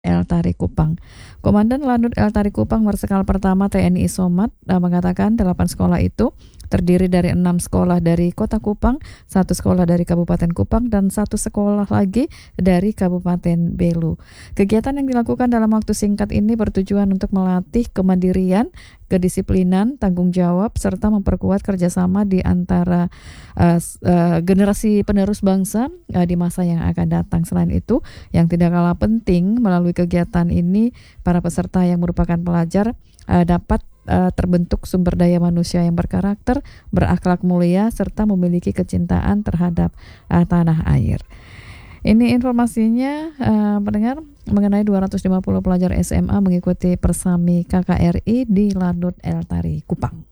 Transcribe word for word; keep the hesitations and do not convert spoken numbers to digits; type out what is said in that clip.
El Tari Kupang. Komandan Lanut El Tari Kupang Marsikal Pertama T N I Somad uh, mengatakan delapan sekolah itu terdiri dari enam sekolah dari Kota Kupang, satu sekolah dari Kabupaten Kupang, dan satu sekolah lagi dari Kabupaten Belu. Kegiatan yang dilakukan dalam waktu singkat ini bertujuan untuk melatih kemandirian, kedisiplinan, tanggung jawab, serta memperkuat kerjasama di antara uh, uh, generasi penerus bangsa uh, di masa yang akan datang. Selain itu, yang tidak kalah penting, melalui kegiatan ini, para peserta yang merupakan pelajar uh, dapat uh, terbentuk sumber daya manusia yang berkarakter, berakhlak mulia, serta memiliki kecintaan terhadap uh, tanah air. Ini informasinya uh, pendengar mengenai dua ratus lima puluh pelajar S M A mengikuti Persami K K R I di Lanut El Tari Kupang.